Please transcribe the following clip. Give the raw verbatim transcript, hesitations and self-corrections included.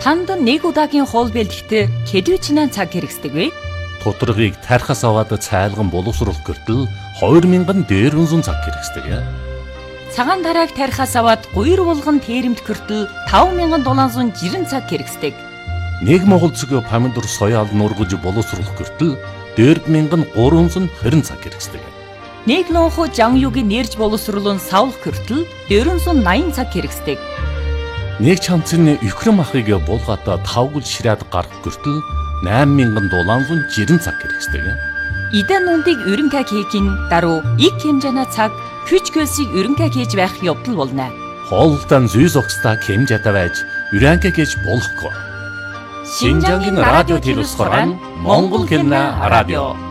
Танд нэг удаагийн хоол бэлтгэхэд хэдвэчнээ цаг хэрэгсдэг вэ? Тодорхойг тархаас аваад цайлган боловсруулах гэртэл хоёр мянган дээрвэн зуун цаг хэрэгсдэг. Цагаан тарааг тархаас аваад гуйр булган тэрэмт гэртэл таван мянган дулаан зуун жирэн цаг хэрэгсдэг. Нэг монгол цэгийн помидор соёал нургаж боловсруулах гэртэл дөрв мянган гурван зуун хорин цаг хэрэгсдэг. Нэг лонхо жангюгийн нэрж боловсруулан савлах гэртэл дөрвөн зуун наян цаг хэрэгсдэг. Нэг чамцны өхрөн махыг булгаатаа тавгал ширээд гарах гэртэл найман мянган дулаан зуун жирэн цаг хэрэгсдэг. Идэн нундыг өрөнгө хийхин даруй их хэмжээний цаг хүч хөлсийг өрөнгө хийж байх явдал болно. Хоолтон зүй зогсдоо хэмжээтэй байж өрөнгө хийж болохгүй. Шинжангийн радио телевизээр Монгол хэмнэ радио